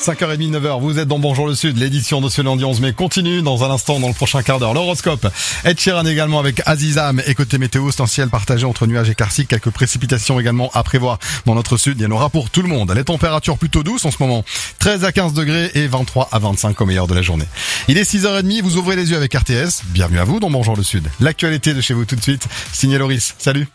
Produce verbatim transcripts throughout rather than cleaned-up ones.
cinq heures trente, neuf heures, vous êtes dans Bonjour le Sud, l'édition de ce lundi onze mai continue dans un instant dans le prochain quart d'heure. L'horoscope, Ed Sheeran également avec Azizam et côté météo, c'est un ciel partagé entre nuages et éclaircies, quelques précipitations également à prévoir dans notre sud, il y en aura pour tout le monde. Les températures plutôt douces en ce moment, treize à quinze degrés et vingt-trois à vingt-cinq au meilleur de la journée. Il est six heures trente, vous ouvrez les yeux avec R T S, bienvenue à vous dans Bonjour le Sud. L'actualité de chez vous tout de suite, signé Loris, salut.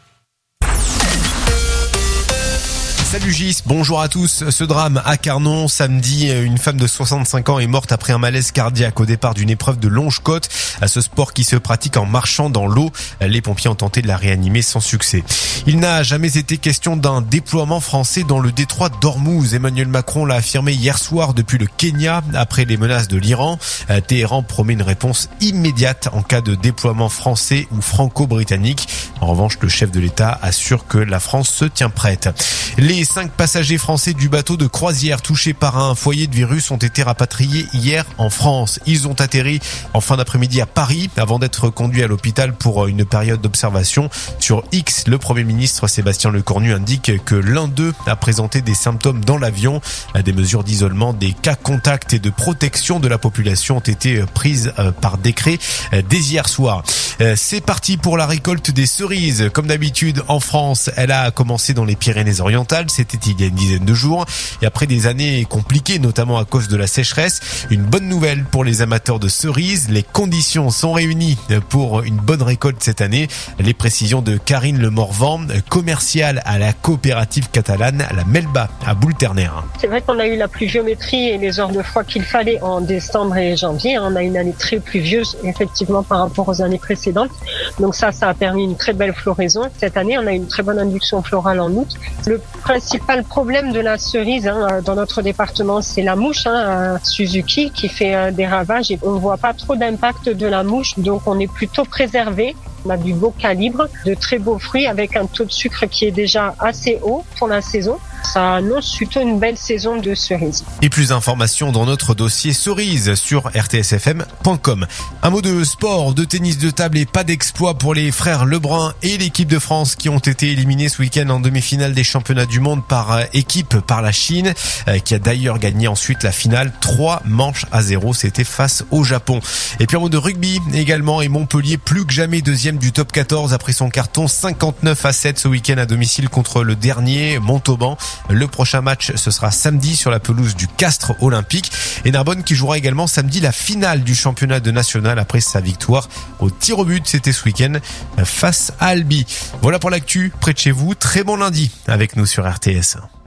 Salut Gis, bonjour à tous. Ce drame à Carnon, samedi, une femme de soixante-cinq ans est morte après un malaise cardiaque au départ d'une épreuve de longe-côte. À ce sport qui se pratique en marchant dans l'eau, les pompiers ont tenté de la réanimer sans succès. Il n'a jamais été question d'un déploiement français dans le détroit d'Ormuz. Emmanuel Macron l'a affirmé hier soir depuis le Kenya après les menaces de l'Iran. Téhéran promet une réponse immédiate en cas de déploiement français ou franco-britannique. En revanche, le chef de l'État assure que la France se tient prête. Les cinq passagers français du bateau de croisière touchés par un foyer de virus ont été rapatriés hier en France. Ils ont atterri en fin d'après-midi à Paris avant d'être conduits à l'hôpital pour une période d'observation. Sur X, le Premier ministre Sébastien Lecornu indique que l'un d'eux a présenté des symptômes dans l'avion. Des mesures d'isolement, des cas contacts et de protection de la population ont été prises par décret dès hier soir. C'est parti pour la récolte des cerises. Comme d'habitude en France, elle a commencé dans les Pyrénées-Orientales. C'était il y a une dizaine de jours. Et après des années compliquées, notamment à cause de la sécheresse, une bonne nouvelle pour les amateurs de cerises. Les conditions sont réunies pour une bonne récolte cette année. Les précisions de Karine Le Morvan, commerciale à la coopérative catalane, la Melba, à Boulterner. C'est vrai qu'on a eu la pluviométrie et les heures de froid qu'il fallait en décembre et janvier. On a une année très pluvieuse, effectivement, par rapport aux années précédentes. Donc ça, ça a permis une très belle floraison. Cette année, on a une très bonne induction florale en août. Le principal problème de la cerise hein, dans notre département, c'est la mouche, hein, Suzuki, qui fait euh, des ravages et on ne voit pas trop d'impact de la mouche, donc on est plutôt préservé. On a du beau calibre, de très beaux fruits avec un taux de sucre qui est déjà assez haut pour la saison. Ça annonce plutôt une belle saison de cerises. Et plus d'informations dans notre dossier cerises sur r t s f m point com. Un mot de sport, de tennis de table et pas d'exploit pour les frères Lebrun et l'équipe de France qui ont été éliminés ce week-end en demi-finale des championnats du monde par équipe par la Chine, qui a d'ailleurs gagné ensuite la finale trois manches à zéro. C'était face au Japon. Et puis un mot de rugby également et Montpellier plus que jamais deuxième du top quatorze après son carton cinquante-neuf à sept ce week-end à domicile contre le dernier Montauban. Le prochain match, ce sera samedi sur la pelouse du Castres Olympique. Et Narbonne qui jouera également samedi la finale du championnat de national après sa victoire au tir au but. C'était ce week-end face à Albi. Voilà pour l'actu près de chez vous. Très bon lundi avec nous sur R T S.